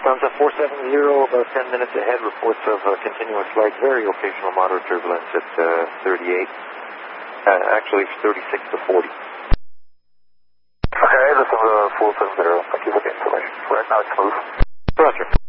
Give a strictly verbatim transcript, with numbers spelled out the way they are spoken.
Lufthansa four seven zero, about ten minutes ahead, reports of uh, continuous flight, very occasional moderate turbulence at uh, thirty-eight, uh, actually thirty-six to forty. Okay, this is uh, four seven zero. Thank you for the information. Right now it's smooth. Roger.